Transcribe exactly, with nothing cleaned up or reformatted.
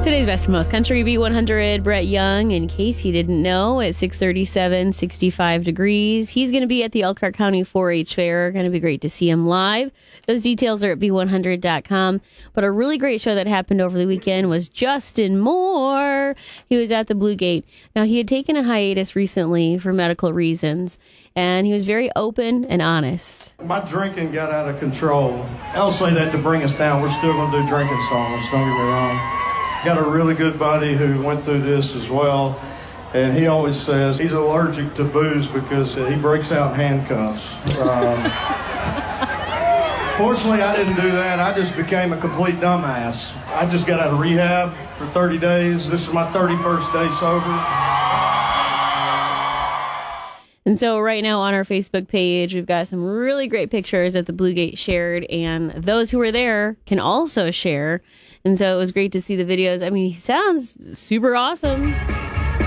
Today's Best of Most Country B one hundred, Brett Young, in case you didn't know, at six thirty-seven, sixty-five degrees. He's going to be at the Elkhart County four H Fair. Going to be great to see him live. Those details are at B one hundred dot com. But a really great show that happened over the weekend was Justin Moore. He was at the Blue Gate. Now, he had taken a hiatus recently for medical reasons, and he was very open and honest. My drinking got out of control. I don't say that to bring us down. We're still going to do drinking songs, don't get me wrong. Got a really good buddy who went through this as well, and he always says he's allergic to booze because he breaks out in handcuffs. Um, fortunately, I didn't do that. I just became a complete dumbass. I just got out of rehab for thirty days. This is my thirty-first day sober. And so right now on our Facebook page, we've got some really great pictures that the Blue Gate shared, and those who were there can also share. And so it was great to see the videos. I mean, he sounds super awesome.